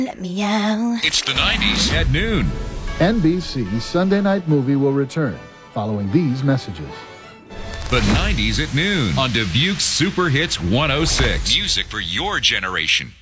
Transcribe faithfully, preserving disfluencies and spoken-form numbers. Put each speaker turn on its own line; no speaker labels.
Let me out.
It's the nineties at noon.
N B C's Sunday Night Movie will return following these messages.
The nineties at noon on Dubuque's Super Hits one oh six. Music for your generation.